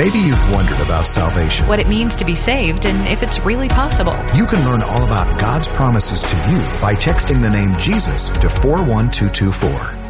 Maybe you've wondered about salvation, what it means to be saved, and if it's really possible. You can learn all about God's promises to you by texting the name Jesus to 41224.